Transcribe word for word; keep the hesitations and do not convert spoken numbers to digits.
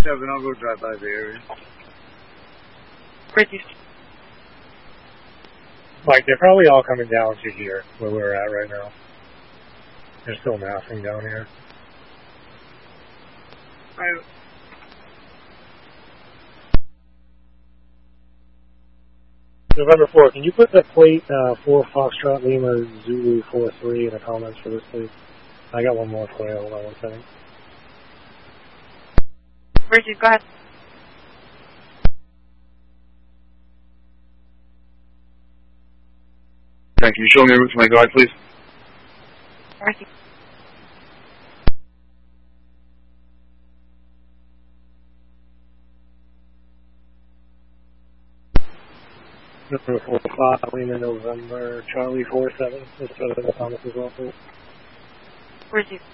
seven, I'll go drive by the area. Bridges. Mike, they're probably all coming down to here, where we're at right now. They're still massing down here. Right. November four, can you put the plate uh, four Foxtrot Lima Zulu four three in the comments for this, please? I got one more for you. Hold on one second. Bridges, go ahead. Thank you. Show me a route to my guide, please. Mercy. November four five, Lima November Charlie four seven. Let's put it in the comments as well, please. Bridges.